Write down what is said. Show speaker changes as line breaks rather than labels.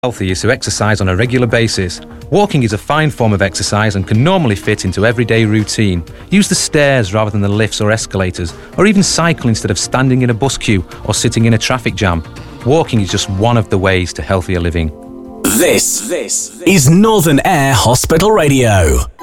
Healthy is to exercise on a regular basis. Walking is a fine form of exercise and can normally fit into everyday routine. Use the stairs rather than the lifts or escalators, or even cycle instead of standing in a bus queue or sitting in a traffic jam. Walking is just one of the ways to healthier living.
This is Northern Air Hospital Radio.